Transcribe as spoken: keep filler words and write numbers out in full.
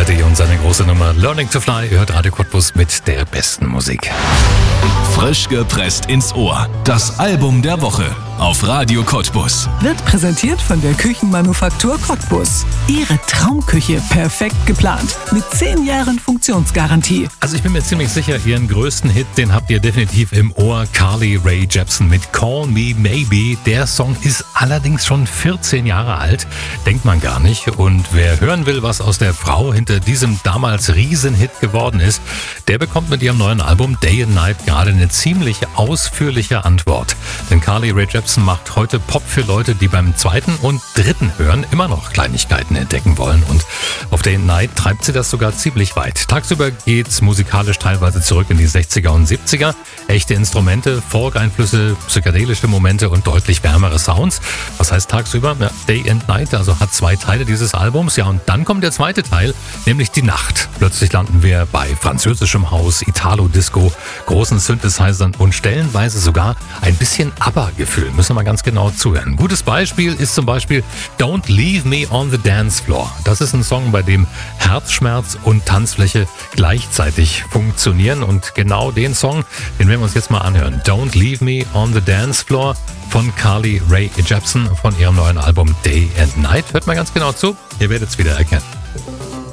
Freddie und seine große Nummer Learning to Fly. Ihr hört Radio Cottbus mit der besten Musik. Frisch gepresst ins Ohr. Das Album der Woche auf Radio Cottbus. Wird präsentiert von der Küchenmanufaktur Cottbus. Ihre Traumküche perfekt geplant. Mit zehn Jahren Funktionsgarantie. Also ich bin mir ziemlich sicher, Ihren größten Hit, den habt ihr definitiv im Ohr. Carly Rae Jepsen mit Call Me Maybe. Der Song ist allerdings schon vierzehn Jahre alt. Denkt man gar nicht. Und wer hören will, was aus der Frau hinter diesem damals Riesenhit geworden ist, der bekommt mit ihrem neuen Album Day and Night gerade eine ziemlich ausführliche Antwort. Denn Carly Rae Jepsen macht heute Pop für Leute, die beim zweiten und dritten Hören immer noch Kleinigkeiten entdecken wollen. Und auf Day and Night treibt sie das sogar ziemlich weit. Tagsüber geht's musikalisch teilweise zurück in die sechziger und siebziger. Echte Instrumente, Folk-Einflüsse, psychedelische Momente und deutlich wärmere Sounds. Was heißt tagsüber? Ja, Day and Night, also hat zwei Teile dieses Albums. Ja, und dann kommt der zweite Teil, nämlich die Nacht. Plötzlich landen wir bei französischem Haus, Italo-Disco, großen Synthesizern und stellenweise sogar ein bisschen ABBA-Gefühl. Müssen wir mal ganz genau zuhören. Gutes Beispiel ist zum Beispiel Don't Leave Me on the Dance Floor. Das ist ein Song, bei dem Herzschmerz und Tanzfläche gleichzeitig funktionieren. Und genau den Song, den werden wir uns jetzt mal anhören. Don't Leave Me on the Dance Floor von Carly Rae Jepsen von ihrem neuen Album Day and Night. Hört mal ganz genau zu, ihr werdet es wieder erkennen.